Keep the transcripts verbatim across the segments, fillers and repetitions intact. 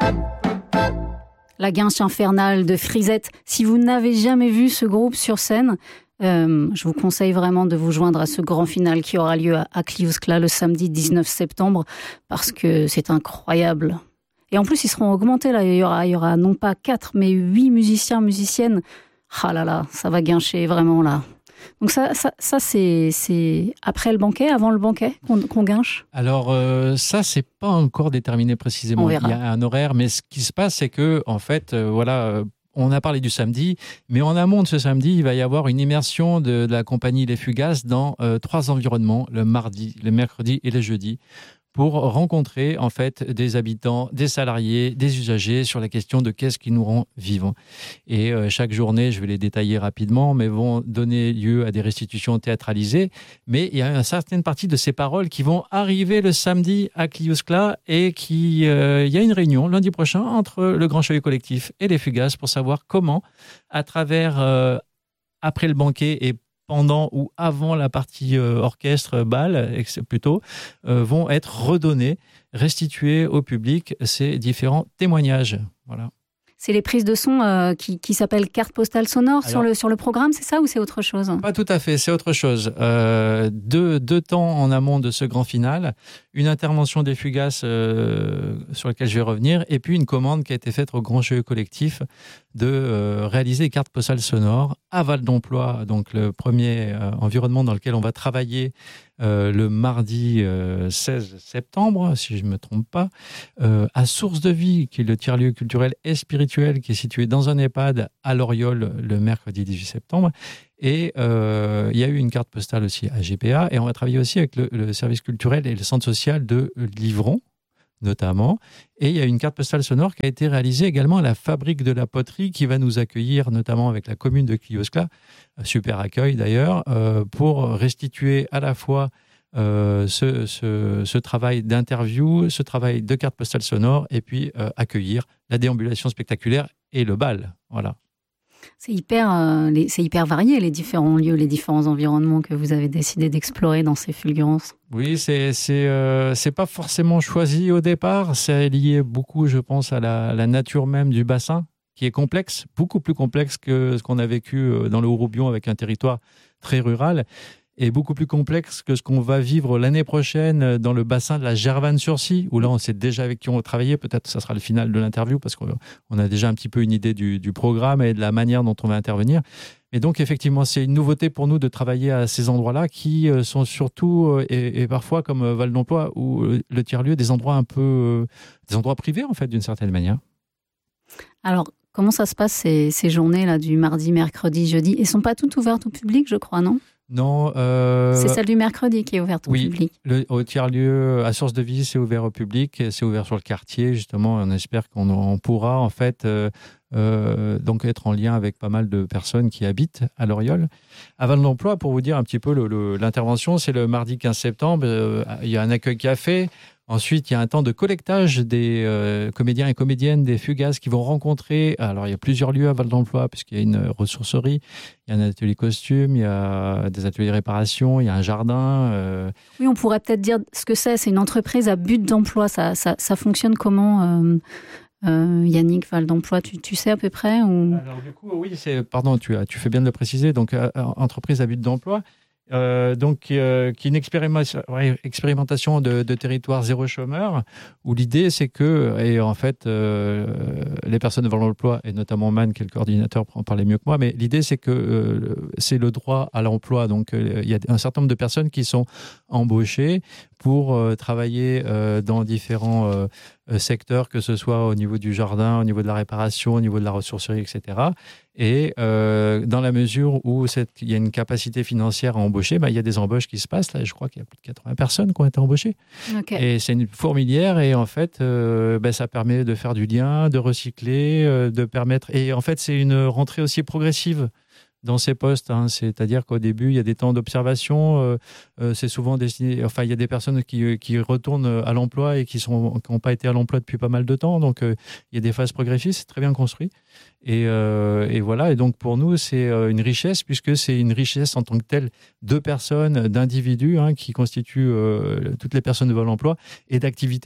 La Guinche infernale de Frisette. Si vous n'avez jamais vu ce groupe sur scène, euh, je vous conseille vraiment de vous joindre à ce grand final qui aura lieu à, à Kliouskla le samedi dix-neuf septembre, parce que c'est incroyable. Et en plus, ils seront augmentés là. Il y aura, il y aura non pas quatre, mais huit musiciens, musiciennes. Ah là là, ça va guincher vraiment là. Donc ça, ça, ça c'est, c'est après le banquet, avant le banquet qu'on, qu'on guinche. Alors euh, ça, c'est pas encore déterminé précisément. On verra. Il y a un horaire, mais ce qui se passe, c'est que en fait, euh, voilà, euh, on a parlé du samedi, mais en amont de ce samedi, il va y avoir une immersion de, de la compagnie Les Fugaces dans euh, trois environnements, le mardi, le mercredi et le jeudi, pour rencontrer en fait des habitants, des salariés, des usagers sur la question de qu'est-ce qui nous rend vivants. Et euh, chaque journée, je vais les détailler rapidement, mais vont donner lieu à des restitutions théâtralisées. Mais il y a une certaine partie de ces paroles qui vont arriver le samedi à Kliouskla et qui, euh, il y a une réunion lundi prochain entre le Grand Chahut Collectif et les Fugaces pour savoir comment, à travers euh, après le banquet et pendant ou avant la partie euh, orchestre, bal, plutôt, euh, vont être redonnés, restitués au public ces différents témoignages. Voilà. C'est les prises de son euh, qui, qui s'appellent carte postale sonore. Alors, sur, le, sur le programme, c'est ça ou c'est autre chose ? Pas tout à fait, c'est autre chose. Euh, deux, deux temps en amont de ce grand final, une intervention des Fugaces euh, sur laquelle je vais revenir, et puis une commande qui a été faite au Grand Chahut Collectif de euh, réaliser des cartes postales sonores à Val d'Emploi, donc le premier euh, environnement dans lequel on va travailler euh, le mardi euh, seize septembre, si je ne me trompe pas, euh, à Source de Vie, qui est le tiers-lieu culturel et spirituel qui est situé dans un EHPAD à Loriol le mercredi dix-huit septembre. Et euh, il y a eu une carte postale aussi à G P A, et on va travailler aussi avec le, le service culturel et le centre social de Livron, notamment. Et il y a une carte postale sonore qui a été réalisée également à la Fabrique de la Poterie, qui va nous accueillir, notamment avec la commune de Kliouskla, super accueil d'ailleurs, euh, pour restituer à la fois euh, ce, ce, ce travail d'interview, ce travail de carte postale sonore, et puis euh, accueillir la déambulation spectaculaire et le bal. Voilà. C'est hyper, euh, les, c'est hyper varié, les différents lieux, les différents environnements que vous avez décidé d'explorer dans ces fulgurances. Oui, c'est c'est euh, c'est pas forcément choisi au départ. C'est lié beaucoup, je pense, à la, la nature même du bassin, qui est complexe, beaucoup plus complexe que ce qu'on a vécu dans le Haut-Roubion avec un territoire très rural, et beaucoup plus complexe que ce qu'on va vivre l'année prochaine dans le bassin de la Gervanne-sur-Scie, où là, on sait déjà avec qui on va travailler. Peut-être que ça sera le final de l'interview, parce qu'on a déjà un petit peu une idée du, du programme et de la manière dont on va intervenir. Et donc, effectivement, c'est une nouveauté pour nous de travailler à ces endroits-là, qui sont surtout, et, et parfois, comme Val d'Emploi, ou le tiers-lieu, des endroits un peu, des endroits privés, en fait, d'une certaine manière. Alors, comment ça se passe, ces, ces journées-là, du mardi, mercredi, jeudi ? Elles ne sont pas toutes ouvertes au public, je crois, non ? Non. Euh... C'est celle du mercredi qui est ouverte au oui, public. Oui, au tiers-lieu, à Source de Vie, c'est ouvert au public, c'est ouvert sur le quartier, justement. On espère qu'on on pourra, en fait, euh, euh, donc être en lien avec pas mal de personnes qui habitent à Loriol. À Val d'Emploi, pour vous dire un petit peu le, le, l'intervention, c'est le mardi quinze septembre. Euh, il y a un accueil café. Ensuite, il y a un temps de collectage des euh, comédiens et comédiennes des Fugaces qui vont rencontrer. Alors, il y a plusieurs lieux à Val d'Emploi, puisqu'il y a une ressourcerie, il y a un atelier costume, il y a des ateliers de réparation, il y a un jardin. Euh... Oui, on pourrait peut-être dire ce que c'est. C'est une entreprise à but d'emploi. Ça, ça, ça fonctionne comment euh, euh, Yannick, Val d'Emploi, tu, tu sais à peu près ou... Alors, du coup, oui, c'est, pardon, tu, as, tu fais bien de le préciser. Donc, euh, entreprise à but d'emploi. Euh, donc, euh, qui est une expérimentation, ouais, expérimentation de, de territoire zéro chômeur, où l'idée c'est que, et en fait, euh, les personnes devant l'emploi, et notamment Man, qui est le coordinateur, pour en parler mieux que moi, mais l'idée c'est que euh, c'est le droit à l'emploi. Donc, euh, il y a un certain nombre de personnes qui sont embauchées pour euh, travailler euh, dans différents euh, secteurs, que ce soit au niveau du jardin, au niveau de la réparation, au niveau de la ressourcerie, et cetera. Et euh, dans la mesure où cette, il y a une capacité financière à embaucher, bah, il y a des embauches qui se passent. Là, je crois qu'il y a plus de quatre-vingts personnes qui ont été embauchées. Okay. Et c'est une fourmilière. Et en fait, euh, bah, ça permet de faire du lien, de recycler, euh, de permettre... Et en fait, c'est une rentrée aussi progressive dans ces postes, hein. C'est-à-dire qu'au début, il y a des temps d'observation, euh, euh, c'est souvent destiné, enfin, il y a des personnes qui, qui retournent à l'emploi et qui sont, qui n'ont pas été à l'emploi depuis pas mal de temps, donc euh, il y a des phases progressives, c'est très bien construit, et, euh, et voilà, et donc pour nous, c'est une richesse, puisque c'est une richesse en tant que telle de personnes, d'individus, hein, qui constituent euh, toutes les personnes de l'emploi et d'activités.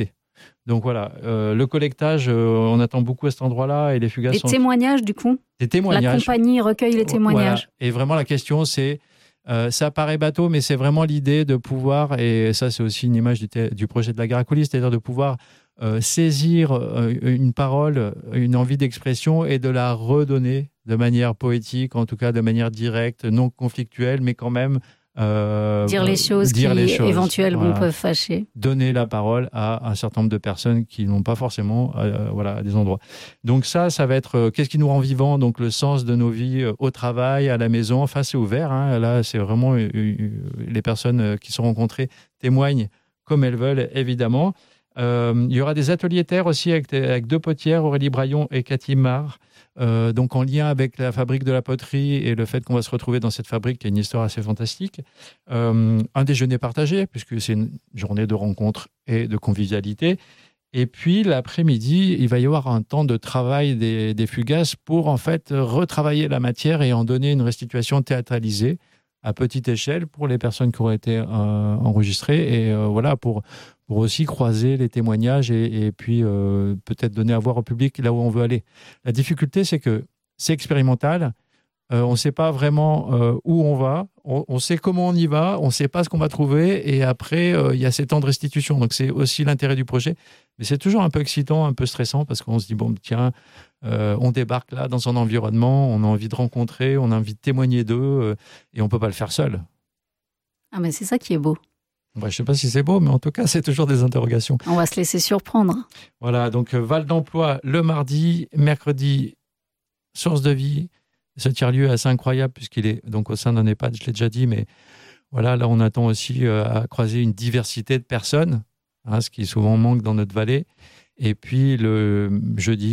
Donc voilà, euh, le collectage, euh, on attend beaucoup à cet endroit-là et les fugaces Des sont... témoignages, du coup. Des témoignages. La compagnie recueille les témoignages. Voilà. Et vraiment, la question, c'est, euh, ça paraît bateau, mais c'est vraiment l'idée de pouvoir, et ça, c'est aussi une image du, thé- du projet de la Garacouli, c'est-à-dire de pouvoir euh, saisir euh, une parole, une envie d'expression et de la redonner de manière poétique, en tout cas de manière directe, non conflictuelle, mais quand même... Euh, dire les choses dire qui les choses, éventuellement voilà. peuvent fâcher. Donner la parole à un certain nombre de personnes qui n'ont pas forcément euh, voilà, à des endroits. Donc ça, ça va être euh, qu'est-ce qui nous rend vivants, donc le sens de nos vies euh, au travail, à la maison. Enfin, c'est ouvert. Hein. Là, c'est vraiment euh, euh, les personnes euh, qui sont rencontrées témoignent comme elles veulent, évidemment. Euh, il y aura des ateliers terre aussi avec, avec deux potières, Aurélie Braillon et Cathy Marr. Euh, donc en lien avec la fabrique de la poterie et le fait qu'on va se retrouver dans cette fabrique qui a une histoire assez fantastique. Euh, un déjeuner partagé, puisque c'est une journée de rencontre et de convivialité. Et puis l'après-midi, il va y avoir un temps de travail des, des fugaces pour en fait retravailler la matière et en donner une restitution théâtralisée à petite échelle pour les personnes qui auraient été euh, enregistrées et euh, voilà pour pour aussi croiser les témoignages et, et puis euh, peut-être donner à voir au public là où on veut aller. La difficulté, c'est que c'est expérimental, euh, on ne sait pas vraiment euh, où on va, on, on sait comment on y va, on ne sait pas ce qu'on va trouver et après, il euh, y a ces temps de restitution. Donc c'est aussi l'intérêt du projet, mais c'est toujours un peu excitant, un peu stressant parce qu'on se dit, bon, tiens, euh, on débarque là dans un environnement, on a envie de rencontrer, on a envie de témoigner d'eux euh, et on ne peut pas le faire seul. Ah, mais c'est ça qui est beau. Bah, je ne sais pas si c'est beau, mais en tout cas, c'est toujours des interrogations. On va se laisser surprendre. Voilà, donc Val d'Emploi le mardi, mercredi, Source de vie. Ce tiers-lieu est assez incroyable puisqu'il est donc au sein d'un EHPAD, je l'ai déjà dit, mais voilà, là, on attend aussi euh, à croiser une diversité de personnes, hein, ce qui souvent manque dans notre vallée. Et puis, le jeudi,